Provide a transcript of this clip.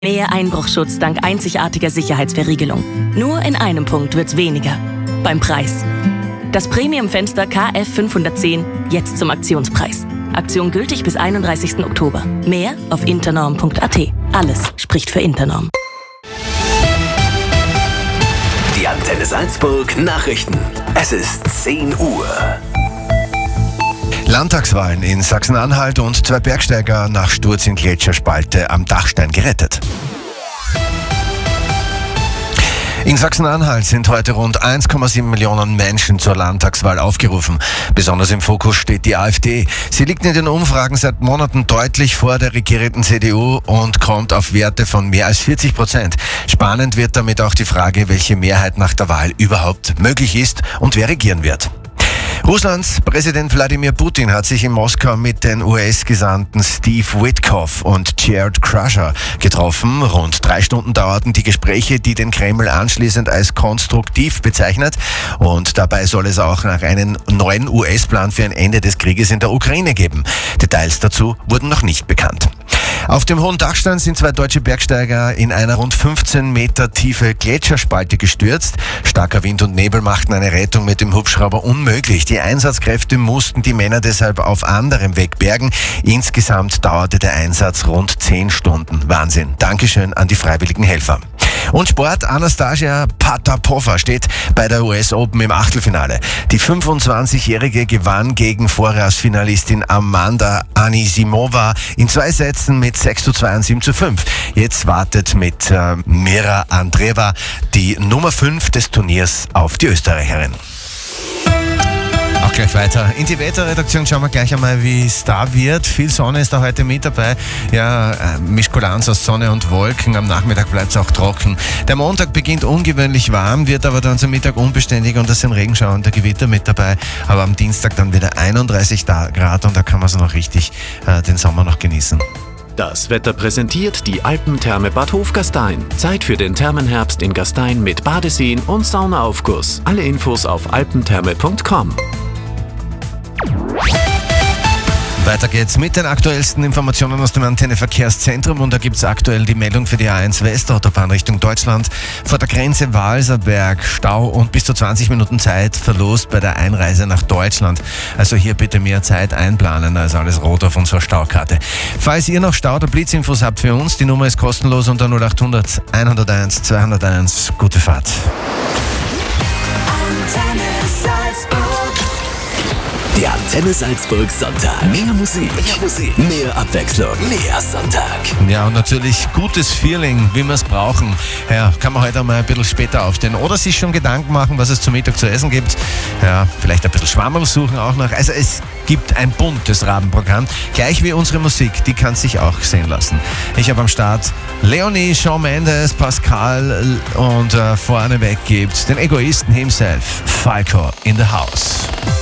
Mehr Einbruchschutz dank einzigartiger Sicherheitsverriegelung. Nur in einem Punkt wird's weniger. Beim Preis. Das Premium-Fenster KF 510 jetzt zum Aktionspreis. Aktion gültig bis 31. Oktober. Mehr auf internorm.at. Alles spricht für Internorm. Die Antenne Salzburg Nachrichten. Es ist 10 Uhr. Landtagswahlen in Sachsen-Anhalt und 2 Bergsteiger nach Sturz in Gletscherspalte am Dachstein gerettet. In Sachsen-Anhalt sind heute rund 1,7 Millionen Menschen zur Landtagswahl aufgerufen. Besonders im Fokus steht die AfD. Sie liegt in den Umfragen seit Monaten deutlich vor der regierenden CDU und kommt auf Werte von mehr als 40%. Spannend wird damit auch die Frage, welche Mehrheit nach der Wahl überhaupt möglich ist und wer regieren wird. Russlands Präsident Wladimir Putin hat sich in Moskau mit den US-Gesandten Steve Witkoff und Jared Kushner getroffen. Rund 3 Stunden dauerten die Gespräche, die den Kreml anschließend als konstruktiv bezeichnet. Und dabei soll es auch nach einem neuen US-Plan für ein Ende des Krieges in der Ukraine geben. Details dazu wurden noch nicht bekannt. Auf dem Hohen Dachstein sind 2 deutsche Bergsteiger in einer rund 15 Meter tiefe Gletscherspalte gestürzt. Starker Wind und Nebel machten eine Rettung mit dem Hubschrauber unmöglich. Die Einsatzkräfte mussten die Männer deshalb auf anderem Weg bergen. Insgesamt dauerte der Einsatz rund 10 Stunden. Wahnsinn. Dankeschön an die freiwilligen Helfer. Und Sport, Anastasia Potapova steht bei der US Open im Achtelfinale. Die 25-Jährige gewann gegen Vorjahresfinalistin Amanda Anisimova in 2 Sätzen mit 6:2 und 7:5. Jetzt wartet mit Mira Andreeva die Nummer 5 des Turniers auf die Österreicherin. Auch gleich weiter. In die Wetterredaktion schauen wir gleich einmal, wie es da wird. Viel Sonne ist da heute mit dabei. Ja, Mischkulanz aus Sonne und Wolken. Am Nachmittag bleibt es auch trocken. Der Montag beginnt ungewöhnlich warm, wird aber dann zum Mittag unbeständig und es sind Regenschauer und der Gewitter mit dabei. Aber am Dienstag dann wieder 31 Grad und da kann man so noch richtig den Sommer noch genießen. Das Wetter präsentiert die Alpentherme Bad Hofgastein. Zeit für den Thermenherbst in Gastein mit Badeseen und Saunaaufguss. Alle Infos auf alpentherme.com. Weiter geht's mit den aktuellsten Informationen aus dem Antenne Verkehrszentrum und da gibt's aktuell die Meldung für die A1 Westautobahn Richtung Deutschland. Vor der Grenze Walserberg Stau und bis zu 20 Minuten Zeit verlost bei der Einreise nach Deutschland. Also hier bitte mehr Zeit einplanen, also alles rot auf unserer Staukarte. Falls ihr noch Stau- oder Blitzinfos habt für uns, die Nummer ist kostenlos unter 0800 101 201. Gute Fahrt. Der Antenne Salzburg Sonntag. Mehr Musik, mehr Abwechslung, mehr Sonntag. Ja, und natürlich gutes Feeling, wie wir es brauchen. Ja, kann man heute mal ein bisschen später aufstehen oder sich schon Gedanken machen, was es zum Mittag zu essen gibt. Ja, vielleicht ein bisschen Schwammerl suchen auch noch. Also es gibt ein buntes Rahmenprogramm, gleich wie unsere Musik, die kann sich auch sehen lassen. Ich habe am Start Leonie, Shawn Mendes, Pascal und vorneweg gibt's den Egoisten himself, Falco in the House.